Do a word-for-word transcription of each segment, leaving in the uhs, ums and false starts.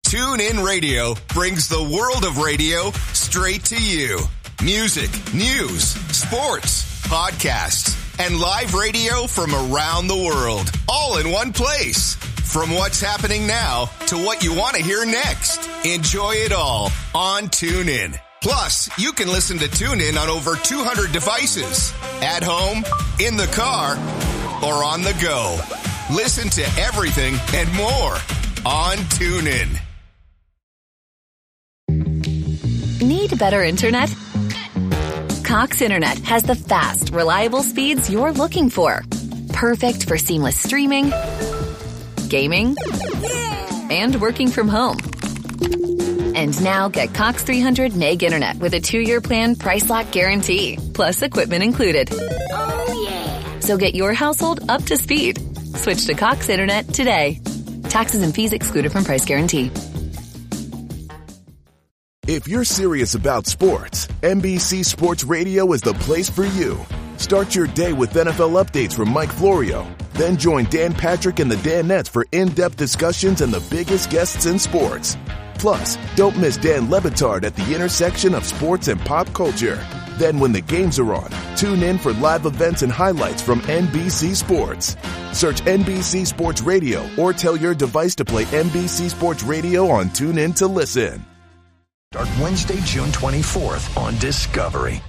TuneIn Radio brings the world of radio straight to you. Music, news, sports, podcasts, and live radio from around the world, all in one place. From what's happening now to what you want to hear next. Enjoy it all on TuneIn. Plus, you can listen to TuneIn on over two hundred devices. At home, in the car, or on the go. Listen to everything and more on TuneIn. Need better internet? Cox Internet has the fast, reliable speeds you're looking for. Perfect for seamless streaming, gaming, and working from home. And now get Cox three hundred meg internet with a two-year plan price lock guarantee, plus equipment included. Oh, yeah. So get your household up to speed. Switch to Cox Internet today. Taxes and fees excluded from price guarantee. If you're serious about sports, N B C Sports Radio is the place for you. Start your day with N F L updates from Mike Florio. Then join Dan Patrick and the Danettes for in-depth discussions and the biggest guests in sports. Plus, don't miss Dan Le Batard at the intersection of sports and pop culture. Then when the games are on, tune in for live events and highlights from N B C Sports. Search N B C Sports Radio or tell your device to play N B C Sports Radio on TuneIn to listen. Start Wednesday, June twenty-fourth on Discovery.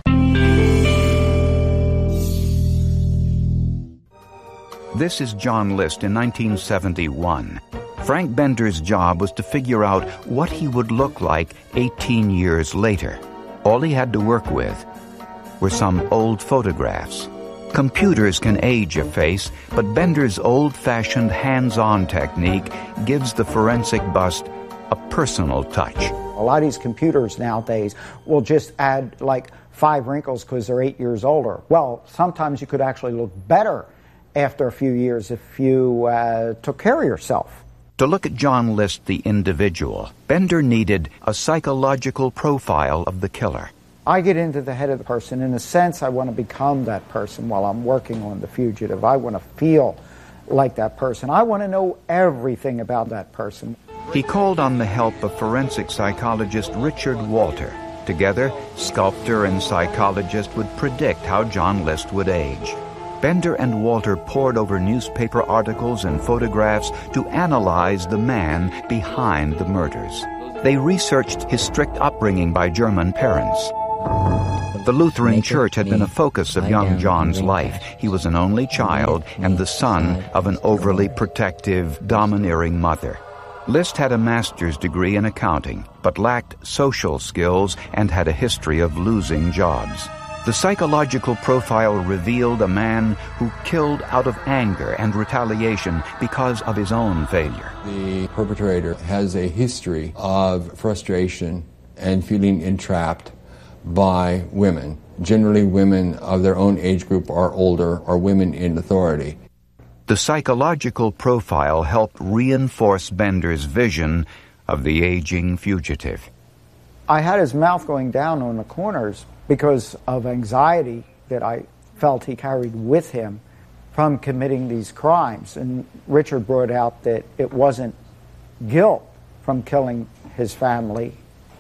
This is John List in nineteen seventy-one. Frank Bender's job was to figure out what he would look like eighteen years later. All he had to work with were some old photographs. Computers can age a face, but Bender's old-fashioned hands-on technique gives the forensic bust a personal touch. A lot of these computers nowadays will just add like five wrinkles because they're eight years older. Well, sometimes you could actually look better after a few years if you uh, took care of yourself. To look at John List, the individual, Bender needed a psychological profile of the killer. I get into the head of the person. In a sense, I want to become that person while I'm working on The Fugitive. I want to feel like that person. I want to know everything about that person. He called on the help of forensic psychologist Richard Walter. Together, sculptor and psychologist would predict how John List would age. Bender and Walter pored over newspaper articles and photographs to analyze the man behind the murders. They researched his strict upbringing by German parents. The Lutheran Church had been a focus of young John's life. He was an only child and the son of an overly protective, domineering mother. List had a master's degree in accounting, but lacked social skills and had a history of losing jobs. The psychological profile revealed a man who killed out of anger and retaliation because of his own failure. The perpetrator has a history of frustration and feeling entrapped by women, generally women of their own age group or older, or women in authority. The psychological profile helped reinforce Bender's vision of the aging fugitive. I had his mouth going down on the corners because of anxiety that I felt he carried with him from committing these crimes. And Richard brought out that it wasn't guilt from killing his family,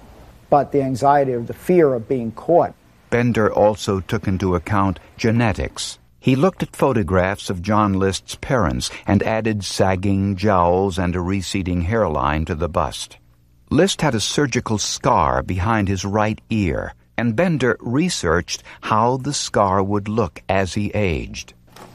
but the anxiety of the fear of being caught. Bender also took into account genetics. He looked at photographs of John List's parents and added sagging jowls and a receding hairline to the bust. List had a surgical scar behind his right ear, and Bender researched how the scar would look as he aged.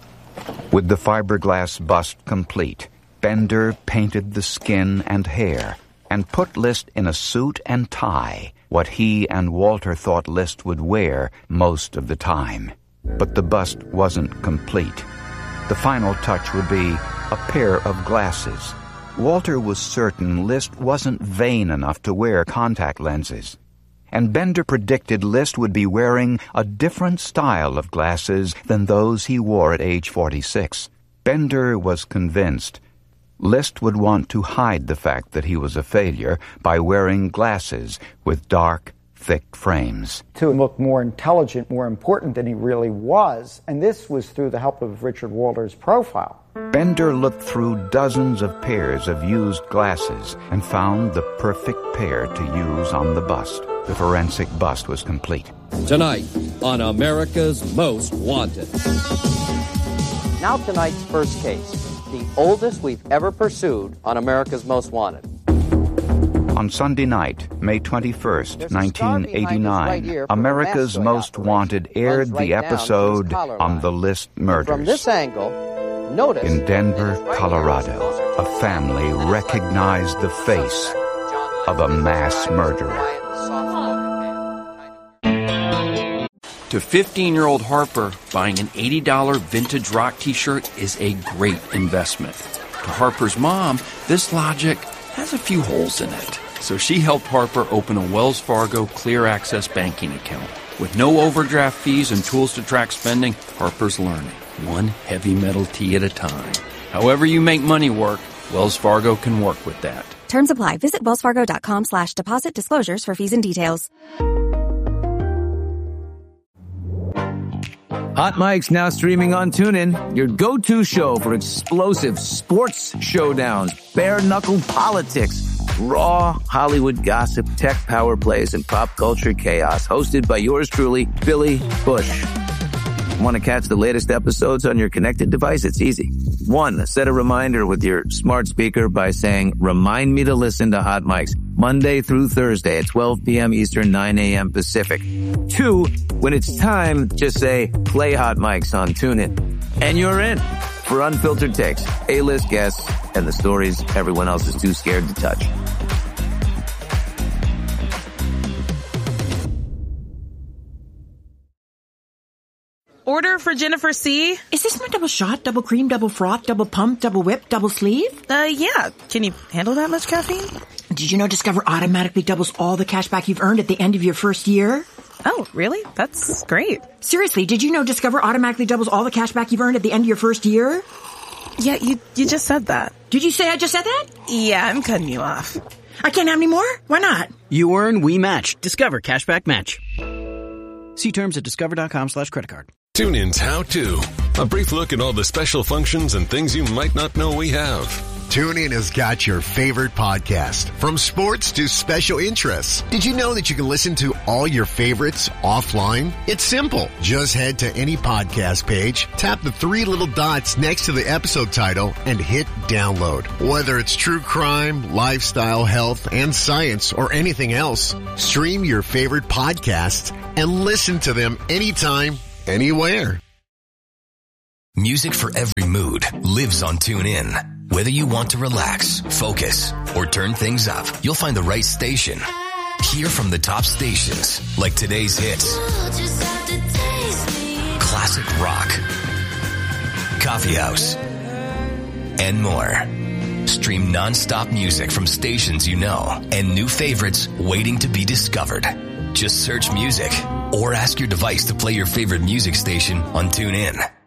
With the fiberglass bust complete, Bender painted the skin and hair and put List in a suit and tie, what he and Walter thought List would wear most of the time. But the bust wasn't complete. The final touch would be a pair of glasses. Walter was certain List wasn't vain enough to wear contact lenses, and Bender predicted List would be wearing a different style of glasses than those he wore at age forty-six. Bender was convinced List would want to hide the fact that he was a failure by wearing glasses with dark, thick frames. To look more intelligent, more important than he really was, and this was through the help of Richard Walter's profile. Bender looked through dozens of pairs of used glasses and found the perfect pair to use on the bust. The forensic bust was complete. Tonight on America's Most Wanted. Now tonight's first case, the oldest we've ever pursued on America's Most Wanted. On Sunday night, May twenty-first, nineteen eighty-nine, right America's Most Wanted aired right the episode On the List Murders. From this angle, notice in Denver, Colorado, a family recognized the face of a mass murderer. To fifteen-year-old Harper, buying an eighty dollars vintage rock t-shirt is a great investment. To Harper's mom, this logic has a few holes in it. So she helped Harper open a Wells Fargo Clear Access banking account. With no overdraft fees and tools to track spending, Harper's learning, one heavy metal tee at a time. However you make money work, Wells Fargo can work with that. Terms apply. Visit wellsfargo.com slash deposit disclosures for fees and details. Hot Mike's now streaming on TuneIn, your go-to show for explosive sports showdowns, bare-knuckle politics, raw Hollywood gossip, tech power plays, and pop culture chaos. Hosted by yours truly, Billy Bush. Want to catch the latest episodes on your connected device? It's easy. One, set a reminder with your smart speaker by saying, remind me to listen to Hot Mike's Monday through Thursday at twelve p.m. Eastern, nine a.m. Pacific. Two, when it's time, just say, play Hot Mike's on TuneIn. And you're in for unfiltered takes, A-list guests, and the stories everyone else is too scared to touch. Order for Jennifer C. Is this my double shot, double cream, double froth, double pump, double whip, double sleeve? Uh, yeah. Can you handle that much caffeine? Did you know Discover automatically doubles all the cash back you've earned at the end of your first year? Oh, really? That's great. Seriously, did you know Discover automatically doubles all the cash back you've earned at the end of your first year? Yeah, you you just said that. Did you say I just said that? Yeah, I'm cutting you off. I can't have any more? Why not? You earn, we match. Discover Cashback Match. See terms at discover.com slash credit card. TuneIn's How To. A brief look at all the special functions and things you might not know we have. TuneIn has got your favorite podcast, from sports to special interests. Did you know that you can listen to all your favorites offline? It's simple. Just head to any podcast page, tap the three little dots next to the episode title, and hit download. Whether it's true crime, lifestyle, health, and science, or anything else, stream your favorite podcasts and listen to them anytime, anywhere. Music for every mood lives on TuneIn. Whether you want to relax, focus, or turn things up, you'll find the right station. Hear from the top stations, like today's hits, classic rock, coffee house, and more. Stream non-stop music from stations you know and new favorites waiting to be discovered. Just search music or ask your device to play your favorite music station on TuneIn.